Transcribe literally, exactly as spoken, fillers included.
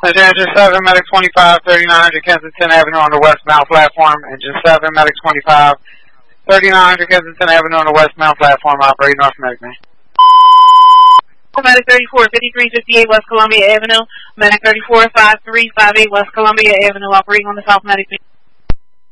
Engine seven, Medic twenty-five, thirty-nine hundred Kensington Avenue on the westbound platform. Engine seven, Medic twenty-five, thirty-nine hundred Kensington Avenue on the westbound platform, operating North Medic, man. Medic thirty-four, fifty-three fifty-eight West Columbia Avenue. Medic thirty-four, five three five eight West Columbia Avenue, operating on the South Medic.